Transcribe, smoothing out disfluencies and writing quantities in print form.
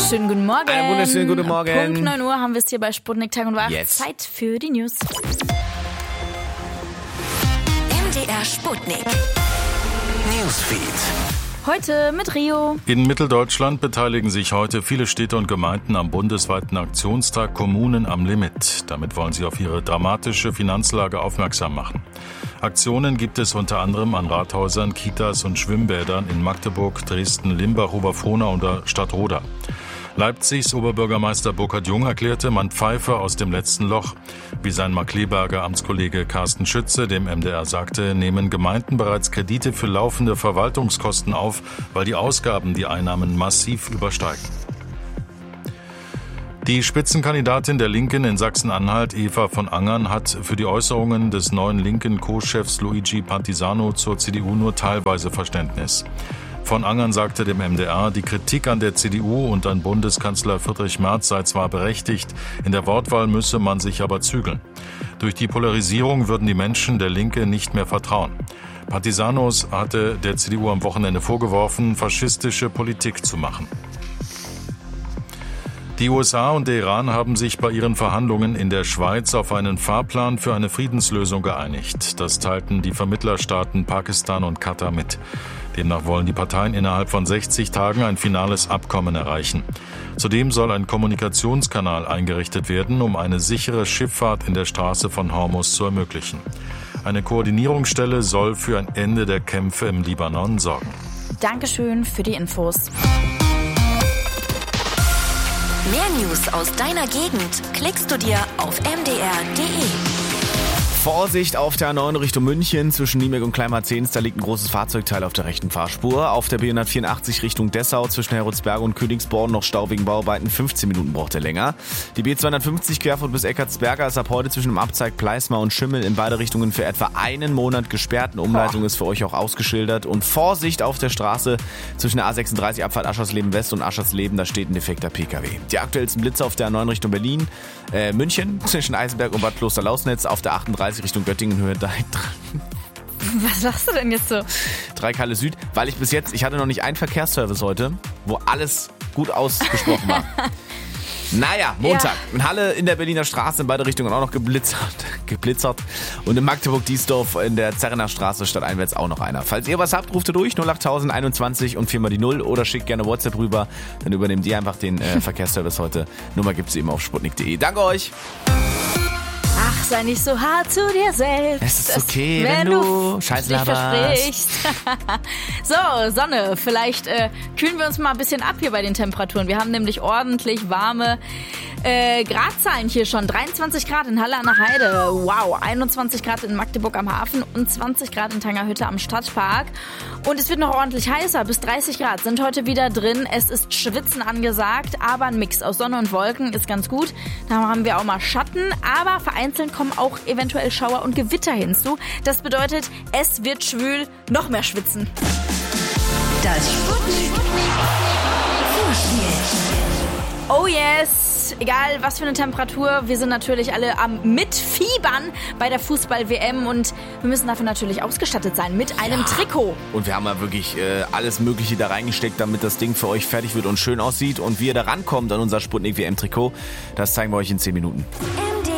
wunderschönen guten Morgen. Einen wunderschönen guten Morgen. Punkt 9 Uhr haben wir es hier bei Sputnik Tag und Wach. Yes. Zeit für die News. MDR Sputnik. Newsfeed. Heute mit Rio. In Mitteldeutschland beteiligen sich heute viele Städte und Gemeinden am bundesweiten Aktionstag Kommunen am Limit. Damit wollen sie auf ihre dramatische Finanzlage aufmerksam machen. Aktionen gibt es unter anderem an Rathäusern, Kitas und Schwimmbädern in Magdeburg, Dresden, Limbach, Oberfrohna oder Stadtroda. Leipzigs Oberbürgermeister Burkhard Jung erklärte, man pfeife aus dem letzten Loch. Wie sein Markkleeberger Amtskollege Carsten Schütze dem MDR sagte, nehmen Gemeinden bereits Kredite für laufende Verwaltungskosten auf, weil die Ausgaben die Einnahmen massiv übersteigen. Die Spitzenkandidatin der Linken in Sachsen-Anhalt, Eva von Angern, hat für die Äußerungen des neuen linken Co-Chefs Luigi Partisano zur CDU nur teilweise Verständnis. Von Angern sagte dem MDR, die Kritik an der CDU und an Bundeskanzler Friedrich Merz sei zwar berechtigt, in der Wortwahl müsse man sich aber zügeln. Durch die Polarisierung würden die Menschen der Linke nicht mehr vertrauen. Partisanos hatte der CDU am Wochenende vorgeworfen, faschistische Politik zu machen. Die USA und der Iran haben sich bei ihren Verhandlungen in der Schweiz auf einen Fahrplan für eine Friedenslösung geeinigt. Das teilten die Vermittlerstaaten Pakistan und Katar mit. Demnach wollen die Parteien innerhalb von 60 Tagen ein finales Abkommen erreichen. Zudem soll ein Kommunikationskanal eingerichtet werden, um eine sichere Schifffahrt in der Straße von Hormuz zu ermöglichen. Eine Koordinierungsstelle soll für ein Ende der Kämpfe im Libanon sorgen. Dankeschön für die Infos. Mehr News aus deiner Gegend klickst du dir auf mdr.de. Vorsicht auf der A9 Richtung München zwischen Niemek und Kleinmarzens, da liegt ein großes Fahrzeugteil auf der rechten Fahrspur. Auf der B184 Richtung Dessau zwischen Heroldsberg und Königsborn noch Stau wegen Bauarbeiten, 15 Minuten braucht er länger. Die B250 Querfurt bis Eckartsberger ist ab heute zwischen dem Abzweig Pleismar und Schimmel in beide Richtungen für etwa einen Monat gesperrt. Eine Umleitung ist für euch auch ausgeschildert. Und Vorsicht auf der Straße zwischen der A36 Abfahrt Aschersleben West und Aschersleben, da steht ein defekter PKW. Die aktuellsten Blitze auf der A9 Richtung Berlin, München zwischen Eisenberg und Bad Klosterlausnitz, auf der 38 Richtung Göttingen Höhe 3. Was sagst du denn jetzt so? 3 Kalle Süd, weil ich hatte noch nicht einen Verkehrsservice heute, wo alles gut ausgesprochen war. Naja, Montag. Ja. In Halle in der Berliner Straße in beide Richtungen auch noch geblitzert. Und in Magdeburg-Diesdorf in der Zerrener Straße stadteinwärts auch noch einer. Falls ihr was habt, ruft ihr durch 08021 und 4 mal die 0 oder schickt gerne WhatsApp rüber. Dann übernehmt ihr einfach den Verkehrsservice heute. Nummer gibt's eben auf sputnik.de. Danke euch. Ach, sei nicht so hart zu dir selbst. Es ist okay, wenn du Scheiß laberst. So, Sonne, vielleicht kühlen wir uns mal ein bisschen ab hier bei den Temperaturen. Wir haben nämlich ordentlich warme Gradzahlen hier schon. 23 Grad in Halle an der Heide. Wow, 21 Grad in Magdeburg am Hafen und 20 Grad in Tangerhütte am Stadtpark. Und es wird noch ordentlich heißer. Bis 30 Grad sind heute wieder drin. Es ist Schwitzen angesagt, aber ein Mix aus Sonne und Wolken ist ganz gut. Da haben wir auch mal Schatten, aber vereinzelt kommen auch eventuell Schauer und Gewitter hinzu. Das bedeutet, es wird schwül, noch mehr schwitzen. Das Sputnik Vorspiel. Oh yes, egal was für eine Temperatur, wir sind natürlich alle am Mitfiebern bei der Fußball-WM und wir müssen dafür natürlich ausgestattet sein mit einem Trikot. Und wir haben ja wirklich alles Mögliche da reingesteckt, damit das Ding für euch fertig wird und schön aussieht. Und wie ihr da rankommt an unser Sputnik-WM-Trikot, das zeigen wir euch in 10 Minuten.